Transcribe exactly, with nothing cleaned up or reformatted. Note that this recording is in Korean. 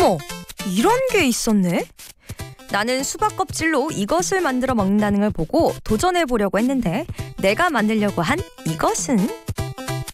어머, 이런 게 있었네? 나는 수박 껍질로 이것을 만들어 먹는다는 걸 보고 도전해보려고 했는데 내가 만들려고 한 이것은